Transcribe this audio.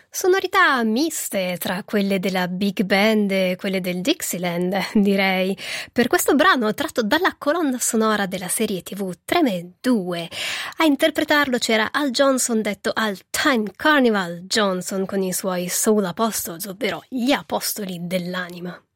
Sonorità miste tra quelle della big band e quelle del Dixieland, direi. Per questo brano, tratto dalla colonna sonora della serie TV Treme 2, a interpretarlo c'era Al Johnson, detto Al Time Carnival Johnson, con i suoi Soul Apostles, ovvero gli apostoli dell'anima.